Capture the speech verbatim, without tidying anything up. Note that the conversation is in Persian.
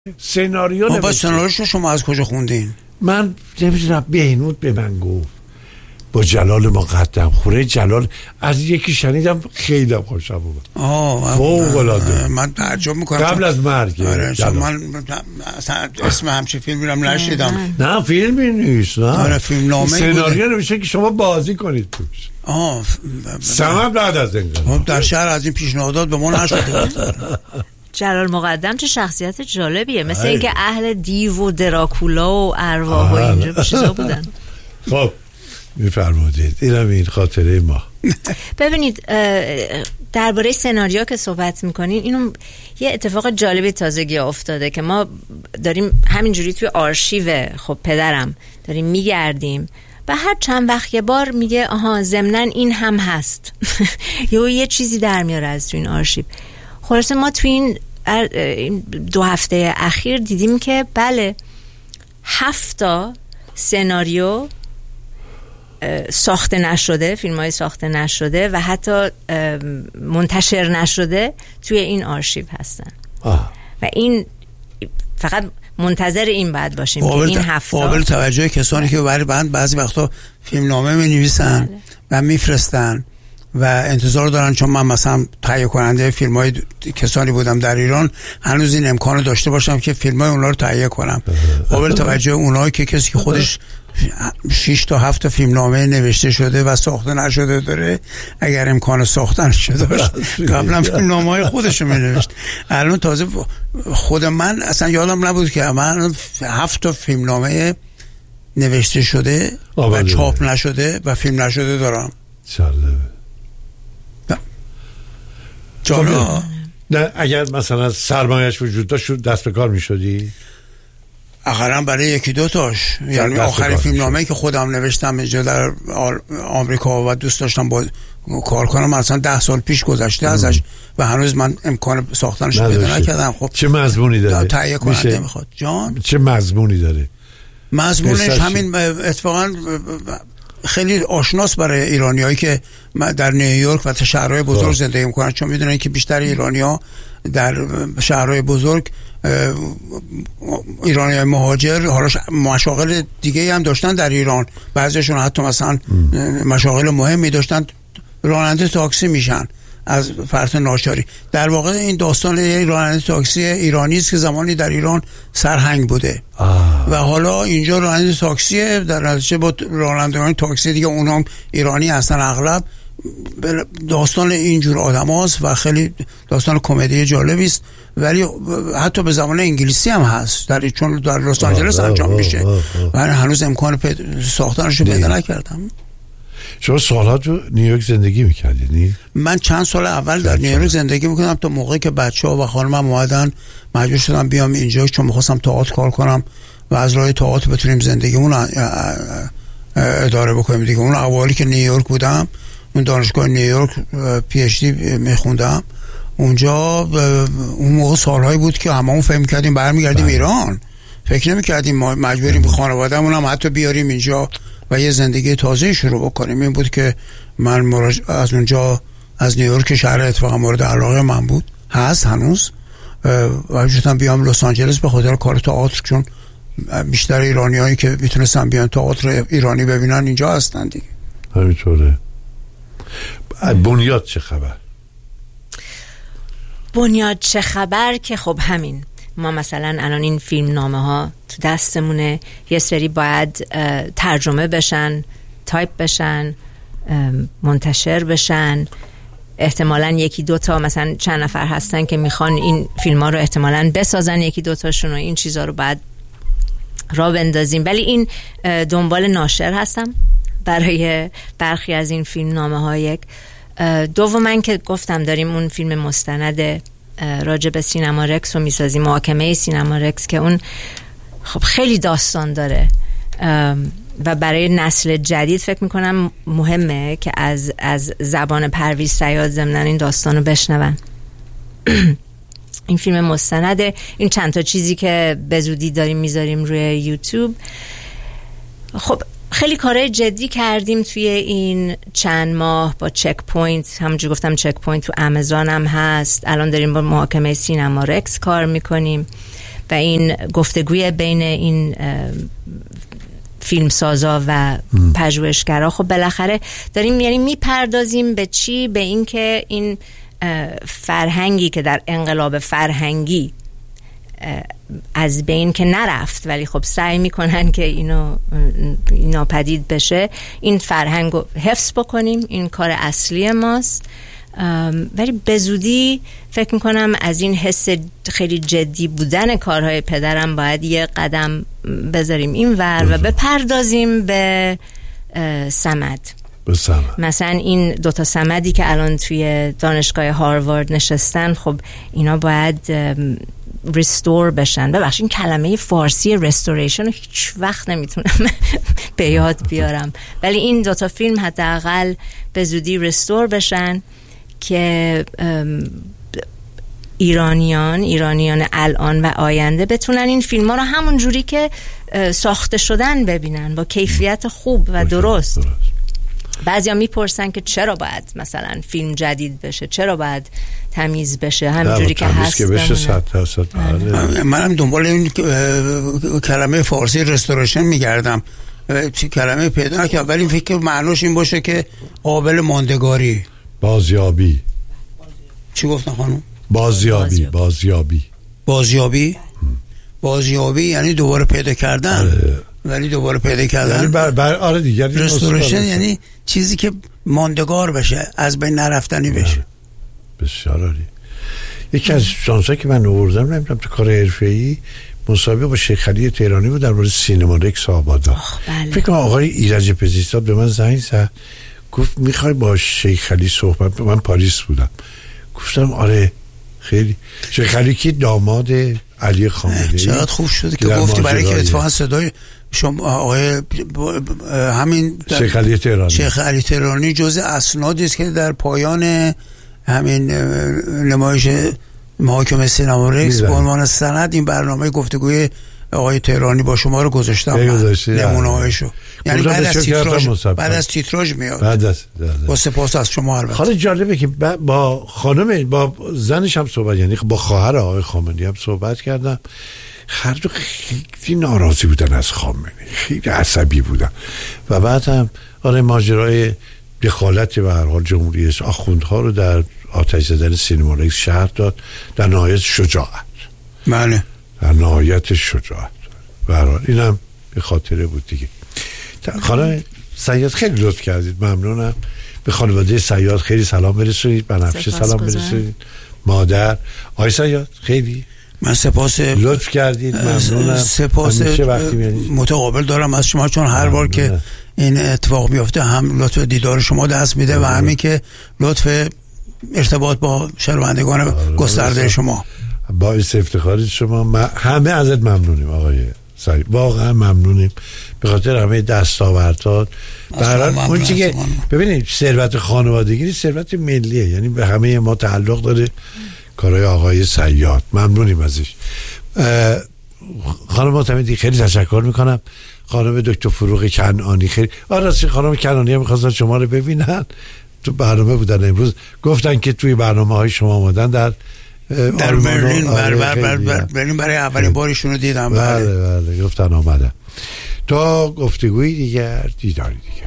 سناریو نوشته. با سناریوشو شما از کجا خوندین؟ من نمیدونم، بهنود به من گفت با جلال مقدم، خوره جلال، از یکی شنیدم خیلی خوشم اومد. آه فوق العاده. من تعجب میکنم قبل از مرگ. آره من اصلا اسم همچین فیلمی رو نشیدم. نه فیلمی نیست، نه آره فیلم نامه سناریو نوشته که شما بازی کنید توش. آه سمم بعد از انقلاب در شهر از این پیشنهادات به ما نشده. جلال مقدم چه شخصیت جالبیه، مثل اینکه اهل دیو و دراکولا و ارواح و اینجا چیزا بودن. خب میفرمودید، اینم این خاطره ما. ببینید درباره سناریو که صحبت میکنین، اینو یه اتفاق جالبی تازگی افتاده که ما داریم همینجوری توی آرشیو خب پدرم داریم میگردیم و هر چند وقت یه بار میگه آها ضمناً این هم هست یا یه چیزی در میاره از تو این آرشیو. خلاصه ما تو این دو هفته اخیر دیدیم که بله هفتا سناریو ساخته نشده، فیلم های ساخته نشده و حتی منتشر نشده توی این آرشیو هستن. آه. و این فقط منتظر این بعد باشیم که این هفته قابل توجه کسانی که برای بند بعضی وقتا فیلم نامه می نویسن و میفرستن و انتظار دارن، چون من مثلا تهیه کننده فیلم های کسانی بودم در ایران، هنوز این امکانو داشته باشم که فیلم های اونا رو تهیه کنم. قابل توجه اونایی که کسی که خودش شش تا هفت فیلم نامه نوشته شده و ساخته نشده داره، اگر امکان ساختن شده داشت قبلا فیلم نامه های خودش رو می نوشت. الان تازه خود من اصلا یادم نبود که من هفت تا فیلم نامه نوشته شده و چاپ نشده و فیلم نشده دارم. جالبه. جالبه. نه اگر مثلا سرمایه‌اش وجود داشت دست به کار می شدی؟ آخرام برای یکی دو تاش، یعنی آخرین فیلم نامه‌ای که خودم نوشتم اینجا در آمریکا و دوست داشتم با کار کنم، مثلا ده سال پیش گذشته ام. ازش و هنوز من امکان ساختنش پیدا نکردم. خب چه مضمونی داره؟ تهیه کننده میخواد. جان چه مضمونی داره؟ مضمونش همین اتفاقا خیلی آشناس برای ایرانیایی که در نیویورک و شهرهای بزرگ زندگی میکنن، چون میدونن که بیشتر ایرانی‌ها در شهرهای بزرگ ایرانی مهاجر حالا مشاغل دیگه هم داشتن در ایران، بعضیشون حتی مثلا مشاغل مهمی داشتن، راننده تاکسی میشن از فرط ناچاری. در واقع این داستان یه راننده تاکسی ایرانی است که زمانی در ایران سرهنگ بوده آه. و حالا اینجا راننده تاکسی در نتیجه با رانندگان تاکسی دیگه اونها ایرانی هستن اغلب. داستان اینجور آدم هاست و خیلی داستان کمدی جالبی است، ولی حتی به زبان انگلیسی هم هست در چون در لس آنجلس انجام میشه و هنوز امکان ساختنش رو پیدا نکردم. شما سال‌ها تو نیویورک زندگی می‌کردید؟ من چند سال اول در نیویورک زندگی می‌کردم تا موقعی که بچه‌ها و خانمم اومدن مجبور شدم بیام اینجا، چون می‌خواستم تئاتر کار کنم و از راه تئاتر بتونیم زندگیمون اداره بکنیم دیگه. اون اولی که نیویورک بودم، من دانشگاه نیویورک پی اچ دی می‌خوندم اونجا، اون موقع سال‌هایی بود که هممون فهم کردیم برمیگردیم ایران، فکر نمی‌کردیم ما مجبوریم خانواده‌مون هم حتی بیاریم اینجا و یه زندگی تازه شروع بکنیم. این بود که من مراج... از اونجا از نیویورک شهر اتفاقا مورد علاقه من بود، هست هنوز، و شدم بیام لس آنجلس به خاطر کار تئاتر، چون بیشتر ایرانیایی که میتونستن بیان تئاتر ایرانی ببینن اینجا هستن دیگه. همینطوره. بنیاد چه خبر؟ بنیاد چه خبر که خب همین ما مثلا الان این فیلم نامه ها تو دستمونه، یه سری باید ترجمه بشن، تایپ بشن، منتشر بشن. احتمالاً یکی دوتا مثلا چند نفر هستن که میخوان این فیلم ها رو احتمالاً بسازن، یکی دوتاشون و این چیزا رو بعد را بندازیم. ولی این دنبال ناشر هستم برای برخی از این فیلم نامه ها. یک دوماً که گفتم داریم اون فیلم مستند راجع به سینما رکس رو میسازیم، محاکمه سینما رکس، که اون خب خیلی داستان داره و برای نسل جدید فکر میکنم مهمه که از از زبان پرویز صیاد ضمناً این داستان رو بشنون. این فیلم مستنده، این چند تا چیزی که به زودی داریم میذاریم روی یوتیوب. خب خیلی کارهای جدی کردیم توی این چند ماه با چک پوینت، همونجور گفتم چک پوینت تو آمازون هم هست، الان داریم با محاکمه سینما رکس کار میکنیم و این گفتگوی بین این فیلمسازا و پژوهشگرا خب بالاخره داریم یعنی میپردازیم به چی؟ به این که این فرهنگی که در انقلاب فرهنگی از بین که نرفت ولی خب سعی میکنن که اینو ناپدید بشه، این فرهنگ رو حفظ بکنیم، این کار اصلی ماست. ولی به زودی فکر میکنم از این حس خیلی جدی بودن کارهای پدرم باید یه قدم بذاریم این ور و بپردازیم به سمد. مثلا این دوتا سمدی که الان توی دانشگاه هاروارد نشستن، خب اینا باید ریستور بشن. ببخشید این کلمه فارسی رستوریشن رو هیچ وقت نمیتونم به یاد بیارم، ولی این دوتا فیلم حداقل به زودی ریستور بشن که ایرانیان ایرانیان الان و آینده بتونن این فیلم ها رو همون جوری که ساخته شدن ببینن، با کیفیت خوب و درست. بعضیا میپرسن که چرا باید مثلا فیلم جدید بشه، چرا باید تمیز بشه، همینجوری که هست که بشه صد درصد. منم دنبال این کلمه فارسی رستوریشن میگردم، چه کلمه پیدا نکردم، ولی فکر معناش این باشه که قابل ماندگاری، بازیابی. چی گفتن خانم؟ بازیابی. بازیابی بازیابی بازیابی یعنی دوباره پیدا کردن. آره. ولی دوباره پیدا کردن یعنی بر بر آره دیگه رستوریشن یعنی چیزی که ماندگار بشه، از بین نرفتنی بشه. بسیار عالی. یکی از شانسایی که من آوردم نمیدونم تو کار حرفه‌ای مصاحبه با شیخ علی تهرانی بود در مورد سینما رکس آبادان. بله. فکر کنم آقای ایرج پزشکزاد به من زنگ زد، گفت میخوای با شیخ علی صحبت. من پاریس بودم، گفتم آره خیلی. شیخ علی که داماد علی خامنه‌ای. چقدر خوب شد که گفتی، برای که اتفاقا صدای شما آقای همین شیخ علی تهرانی شیخ علی تهرانی جزء اسنادی است که در پایان همین نمایش محاکمه سینما رکس به عنوان سند این برنامه گفتگوی آقای تهرانی با شما رو گذاشتم، نمونه‌هاشو. یعنی بعد از تیتراژ بعد از تیتراژ میاد. بعد از با سپاس از شما. البته خیلی جالبه که با خانم با زنش هم صحبت، یعنی با خواهر آقای خامنه‌ای هم صحبت کردم. هر دو خیلی ناراضی بودن از خامنه‌ای، خیلی عصبی بودن و بعد هم آره ماجرای دخالت به هر حال جمهوری اسلامی آخوندها رو در آتش زدن سینما رکس شهر داد، در نهایت شجاعت. بله در نهایت شجاعت. به هر حال اینم به خاطره بود دیگه. خانم صیاد خیلی لطف کردید، ممنونم. به خانواده صیاد خیلی سلام برسونید، بنفشه سلام برسونید، مادر آقای صیاد خیلی من سپاس لطف کردید، ممنونم. سپاس متقابل دارم از شما، چون هر بار که این اتفاق میفته هم لطف دیدار شما دست میده و همین که لطف ارتباط با شنوندگان گسترده شما. باعث افتخار شما. همه ازت ممنونیم آقای سعید، واقعا ممنونیم به خاطر همه دستاوردات. برای اون چیزی که ببینید ثروت خانوادگی ثروت ملیه، یعنی به همه ما تعلق داره کارهای آقای صیاد. ممنونیم ازش. خانم معتمدی خیلی تشکر میکنم. خانم دکتر فروغ کنعانی خیلی آراسی خانم کنعانی هم میخواستن شما رو ببینن، تو برنامه بودن امروز، گفتن که توی برنامه های شما آمدن در در برلین. بر بر بر بر برلین برای اولین بارشون رو دیدم. بله بله گفتن آمدن. تا گفتگوی دیگر دیداری دیگر.